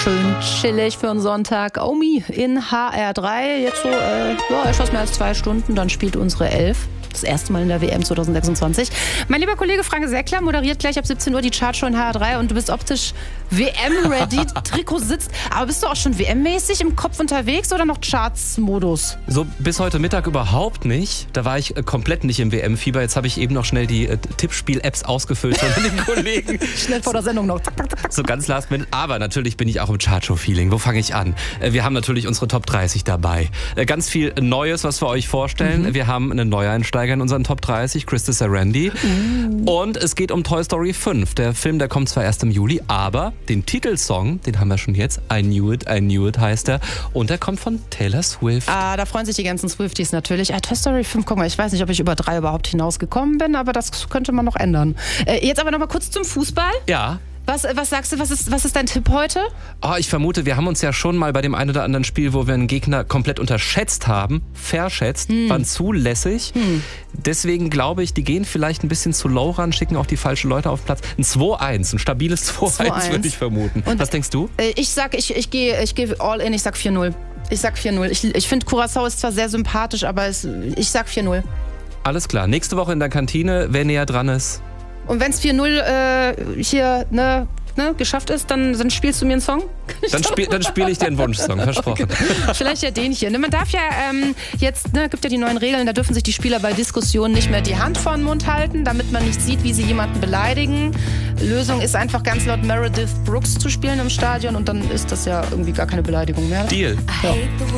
Schön chillig für einen Sonntag. Omi in HR3. Jetzt so etwas mehr als 2 Stunden. Dann spielt unsere 11. Das erste Mal in der WM 2026. Mein lieber Kollege Frank Seckler moderiert gleich ab 17 Uhr die Chartshow in HR3 und du bist optisch WM-ready. Trikot sitzt. Aber bist du auch schon WM-mäßig im Kopf unterwegs oder noch Charts-Modus? So bis heute Mittag überhaupt nicht. Da war ich komplett nicht im WM-Fieber. Jetzt habe ich eben noch schnell die Tippspiel-Apps ausgefüllt von den Kollegen. Schnell vor der Sendung noch. Zack, zack, zack. So ganz last minute. Aber natürlich bin ich auch im Chartshow-Feeling. Wo fange ich an? Wir haben natürlich unsere Top 30 dabei. Ganz viel Neues, was wir euch vorstellen. Wir haben einen Neueinsteiger in unseren Top 30, Krista Sarandon. Und es geht um Toy Story 5. Der Film, der kommt zwar erst im Juli, aber den Titelsong, den haben wir schon jetzt. I Knew It heißt er. Und der kommt von Taylor Swift. Ah, da freuen sich die ganzen Swifties natürlich. Toy Story 5, guck mal, ich weiß nicht, ob ich über 3 überhaupt hinausgekommen bin, aber das könnte man noch ändern. Jetzt aber noch mal kurz zum Fußball. Ja. Was sagst du, was ist dein Tipp heute? Oh, ich vermute, wir haben uns ja schon mal bei dem einen oder anderen Spiel, wo wir einen Gegner komplett unterschätzt haben, verschätzt, waren zu lässig. Deswegen glaube ich, die gehen vielleicht ein bisschen zu low ran, schicken auch die falschen Leute auf den Platz. Ein 2-1, ein stabiles 2-1 würde ich vermuten. Und was denkst du? Ich gehe all in, ich sag 4-0. Ich sag 4-0. Ich finde, Curaçao ist zwar sehr sympathisch, aber ich sag 4-0. Alles klar, nächste Woche in der Kantine, wer näher dran ist. Und wenn es 4-0 hier geschafft ist, dann spielst du mir einen Song? Dann spiele ich dir einen Wunschsong, versprochen. Okay. Vielleicht ja den hier. Man darf ja jetzt, gibt ja die neuen Regeln, da dürfen sich die Spieler bei Diskussionen nicht mehr die Hand vor den Mund halten, damit man nicht sieht, wie sie jemanden beleidigen. Lösung ist einfach ganz laut Meredith Brooks zu spielen im Stadion und dann ist das ja irgendwie gar keine Beleidigung mehr. Deal. Ja.